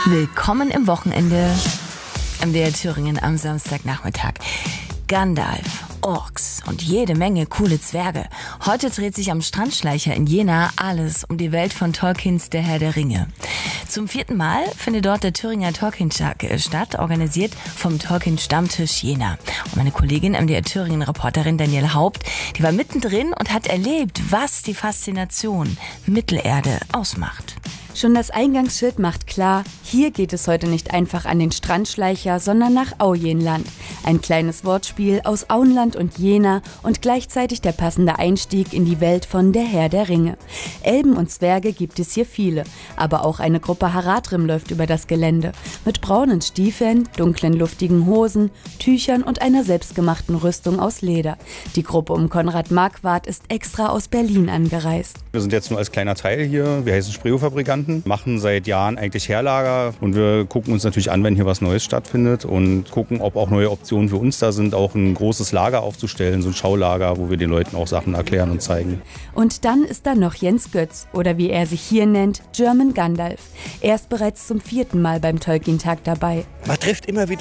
Willkommen im Wochenende im MDR Thüringen am Samstagnachmittag. Gandalf, Orks und jede Menge coole Zwerge. Heute dreht sich am Strandschleicher in Jena alles um die Welt von Tolkiens Der Herr der Ringe. Zum 4. Mal findet dort der Thüringer Tolkien-Tag statt, organisiert vom Tolkien-Stammtisch Jena. Und meine Kollegin, MDR Thüringen-Reporterin Danielle Haupt, die war mittendrin und hat erlebt, was die Faszination Mittelerde ausmacht. Schon das Eingangsschild macht klar, hier geht es heute nicht einfach an den Strandschleicher, sondern nach Aujenland. Ein kleines Wortspiel aus Auenland und Jena und gleichzeitig der passende Einstieg in die Welt von Der Herr der Ringe. Elben und Zwerge gibt es hier viele, aber auch eine Gruppe Haradrim läuft über das Gelände. Mit braunen Stiefeln, dunklen luftigen Hosen, Tüchern und einer selbstgemachten Rüstung aus Leder. Die Gruppe um Konrad Marquardt ist extra aus Berlin angereist. Wir sind jetzt nur als kleiner Teil hier. Wir heißen Spreehofabrikanten, machen seit Jahren eigentlich Herlager und wir gucken uns natürlich an, wenn hier was Neues stattfindet und gucken, ob auch neue Optionen für uns da sind, auch ein großes Lager aufzustellen, so ein Schaulager, wo wir den Leuten auch Sachen erklären und zeigen. Und dann ist da noch Jens Götz oder wie er sich hier nennt, German Gandalf. Er ist bereits zum 4. Mal beim Tolkien-Tag dabei. Man trifft immer wieder